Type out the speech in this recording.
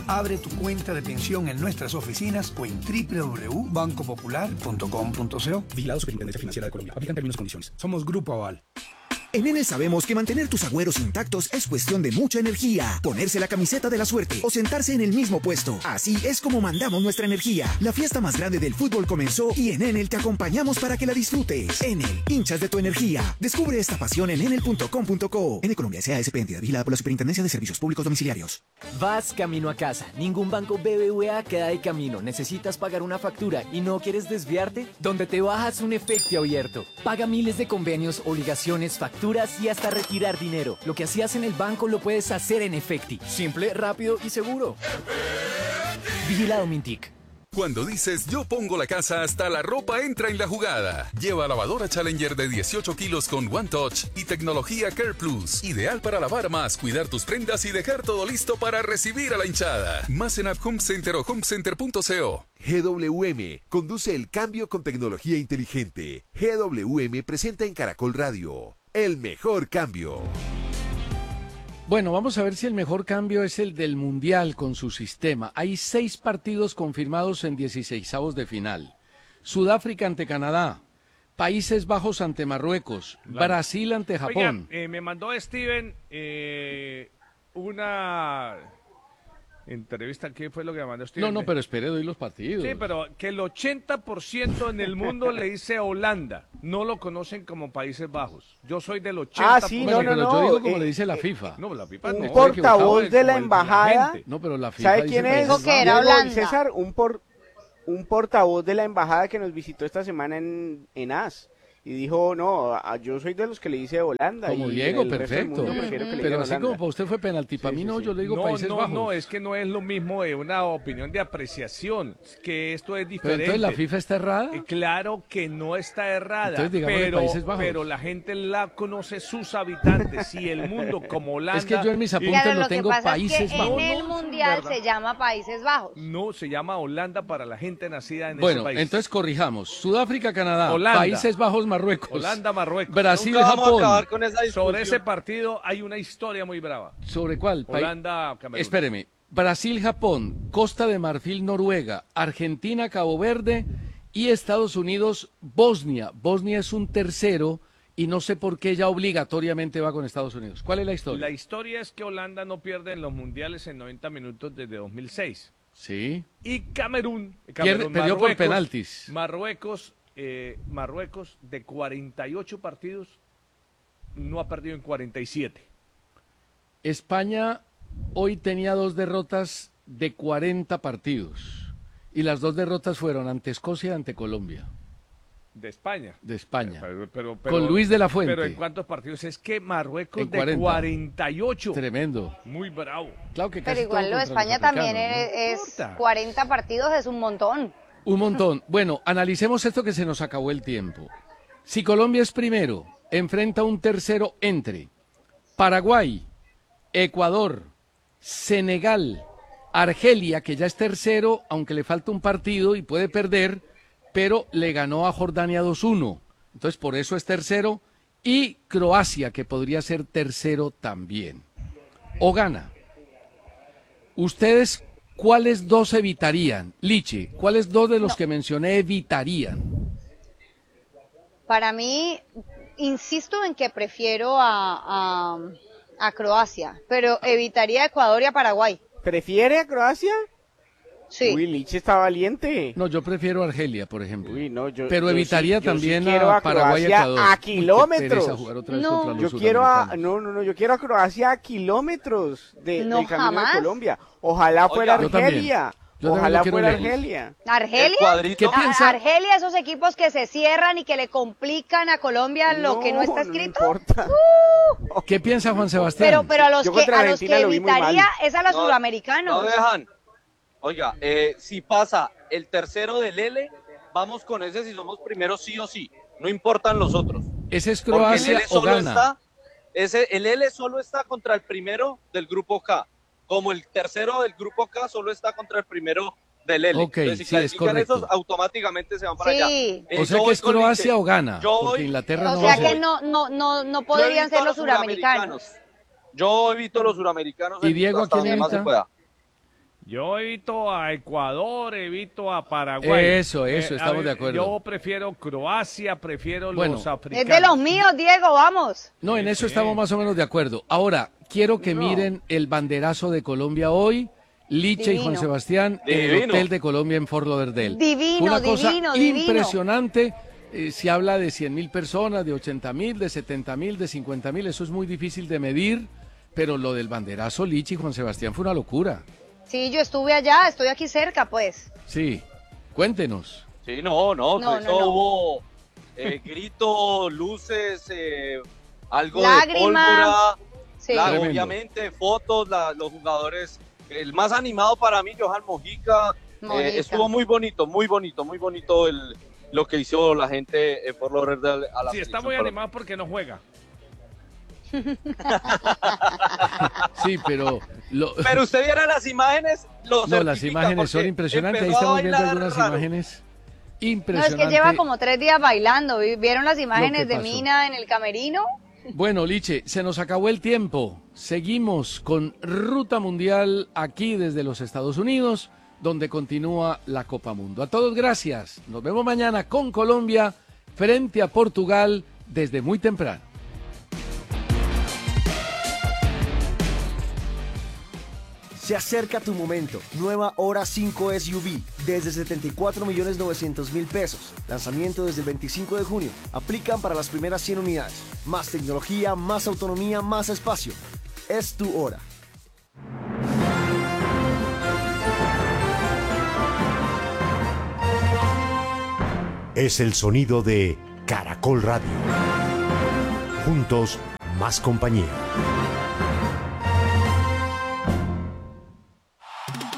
Abre tu cuenta de pensión en nuestras oficinas o en www.bancopopular.com.co. Vigilado Superintendencia Financiera de Colombia. Aplican términos y condiciones. Somos Grupo Aval. En Enel sabemos que mantener tus agüeros intactos es cuestión de mucha energía. Ponerse la camiseta de la suerte o sentarse en el mismo puesto. Así es como mandamos nuestra energía. La fiesta más grande del fútbol comenzó y en Enel te acompañamos para que la disfrutes. Enel, hinchas de tu energía. Descubre esta pasión en enel.com.co. Enel Colombia S.A.S.P. entidad vigilada por la Superintendencia de Servicios Públicos Domiciliarios. Vas camino a casa. Ningún banco BBVA queda de camino. Necesitas pagar una factura y no quieres desviarte. Donde te bajas un efecto abierto. Paga miles de convenios, obligaciones, facturas y hasta retirar dinero. Lo que hacías en el banco lo puedes hacer en Efecti. Simple, rápido y seguro. Vigilado Mintic. Cuando dices yo pongo la casa, hasta la ropa entra en la jugada. Lleva lavadora Challenger de 18 kilos con One Touch y tecnología Care Plus. Ideal para lavar más, cuidar tus prendas y dejar todo listo para recibir a la hinchada. Más en App Home Center o homecenter.co. GWM conduce el cambio con tecnología inteligente. GWM presenta en Caracol Radio el mejor cambio. Bueno, vamos a ver si el mejor cambio es el del Mundial con su sistema. Hay 6 partidos confirmados en 16avos de final. Sudáfrica ante Canadá, Países Bajos ante Marruecos, Brasil ante Japón. Oiga, me mandó Steven una entrevista. ¿Qué fue lo que me mandó Steven? No, pero espere, doy los partidos. Sí, pero que el 80% en el mundo le dice Holanda. No lo conocen como Países Bajos. Yo soy del 80%. Ah, sí, no. Yo digo como le dice la FIFA. No, la FIFA un no. portavoz de la embajada. No, pero la FIFA ¿sabe quién es? Dijo que era Holanda. César, un portavoz de la embajada que nos visitó esta semana en AS. Y dijo, no, yo soy de los que le dice Holanda. Como y Diego, perfecto. Pero así como para usted fue penalti, para mí no, yo le digo Países Bajos. No, es que no es lo mismo de una opinión de apreciación, que esto es diferente. Pero entonces la FIFA está errada. Claro que no está errada, Países Bajos. pero la gente la conoce sus habitantes y el mundo como Holanda. Es que yo en mis apuntes lo tengo Países Bajos. En el Mundial se llama Países Bajos. No, se llama Holanda para la gente nacida en ese país. Bueno, entonces corrijamos. Sudáfrica, Canadá, Holanda. Países Bajos, Marruecos. Holanda, Marruecos. Brasil, Nunca Japón. vamos a acabar con esa discusión. Sobre ese partido hay una historia muy brava. ¿Sobre cuál? Holanda, Camerún. Espéreme. Brasil, Japón, Costa de Marfil, Noruega, Argentina, Cabo Verde y Estados Unidos, Bosnia. Bosnia es un tercero y no sé por qué ya obligatoriamente va con Estados Unidos. ¿Cuál es la historia? La historia es que Holanda no pierde en los mundiales en 90 minutos desde 2006. Sí. Y Camerún perdió por penaltis. Marruecos de 48 partidos no ha perdido en 47. España hoy tenía 2 derrotas de 40 partidos y las 2 derrotas fueron ante Escocia y ante Colombia. De España. De España. Pero, con Luis de la Fuente. Pero ¿en cuántos partidos? Es que Marruecos en 40. De 48. Tremendo. Muy bravo. Claro que pero igual lo de España también es 40 partidos, es un montón. Un montón. Bueno, analicemos esto que se nos acabó el tiempo. Si Colombia es primero, enfrenta un tercero entre Paraguay, Ecuador, Senegal, Argelia, que ya es tercero, aunque le falta un partido y puede perder, pero le ganó a Jordania 2-1. Entonces, por eso es tercero. Y Croacia, que podría ser tercero también. O gana. Ustedes, ¿cuáles 2 evitarían? Liche, ¿cuáles 2 de los que mencioné evitarían? Para mí, insisto en que prefiero a Croacia, pero evitaría a Ecuador y a Paraguay. ¿Prefiere a Croacia? Sí. Uy, Liche está valiente. No, yo prefiero a Argelia, por ejemplo. Uy, no, pero evitaría también a Paraguay y Ecuador. A kilómetros. Yo quiero a Croacia a kilómetros del camino de Colombia. Ojalá fuera Argelia. Ojalá fuera Argelia. ¿Argelia? ¿Qué piensa? Argelia, esos equipos que se cierran y que le complican a Colombia lo que no está escrito. No importa. ¿Qué piensa Juan Sebastián? Pero a los que evitaría es a los sudamericanos. No dejan. Oiga, si pasa el tercero del L, vamos con ese si somos primeros sí o sí. No importan los otros. ¿Ese es Croacia o Ghana? El L solo está contra el primero del grupo K. Como el tercero del grupo K solo está contra el primero del L. Ok, entonces, si sí, es correcto. esos, automáticamente se van para allá. O sea que es Croacia o Ghana, porque Inglaterra no va a ser. O sea que no podrían ser los suramericanos. Yo evito los suramericanos. ¿Y Diego a quién evita? Yo evito a Ecuador, evito a Paraguay. Eso, estamos de acuerdo. Yo prefiero Croacia, prefiero los africanos. Es de los míos, Diego, vamos. No, en eso estamos más o menos de acuerdo. Ahora, quiero que miren el banderazo de Colombia hoy, Liche y Juan Sebastián, en el Hotel de Colombia en Fort Lauderdale. Divino, Una cosa divino. impresionante. Se habla de 100.000 personas, de 80.000, de 70.000, de 50.000. Eso es muy difícil de medir, pero lo del banderazo Liche y Juan Sebastián fue una locura. Sí, yo estuve allá, estoy aquí cerca, pues. Sí, cuéntenos. Sí, no, hubo gritos, luces, algo lágrimas, de pólvora, sí. Obviamente fotos, los jugadores, el más animado para mí, Johan Mojica, estuvo muy bonito lo que hizo la gente por lo real a la Sí, está muy animado porque no juega. Sí, pero... Pero usted viera las imágenes, las imágenes son impresionantes. Ahí estamos viendo algunas imágenes impresionantes. No, es que lleva como 3 días bailando. ¿Vieron las imágenes de Mina en el camerino? Bueno, Liche, se nos acabó el tiempo. Seguimos con Ruta Mundial aquí desde los Estados Unidos, donde continúa la Copa Mundo. A todos, gracias. Nos vemos mañana con Colombia frente a Portugal desde muy temprano. Se acerca tu momento. Nueva Hora 5 SUV desde 74.900.000 pesos. Lanzamiento desde el 25 de junio. Aplican para las primeras 100 unidades. Más tecnología, más autonomía, más espacio. Es tu hora. Es el sonido de Caracol Radio. Juntos, más compañía.